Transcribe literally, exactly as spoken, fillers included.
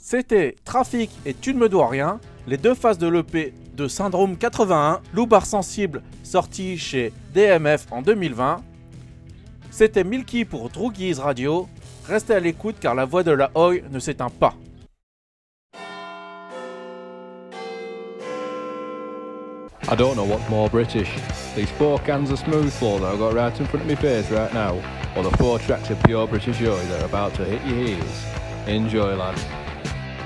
C'était Trafic et Tu ne me dois rien, les deux faces de l'E P de Syndrome quatre-vingt-un, Loubar Sensible, sorti chez D M F en deux mille vingt. C'était Milky pour Droogies Radio. Restez à l'écoute car la voix de la Oi ne s'éteint pas. I don't know what's more British, these four cans of smooth floor that I've got right in front of my face right now, or the four tracks of pure British joy that are about to hit your ears. Enjoy, lad.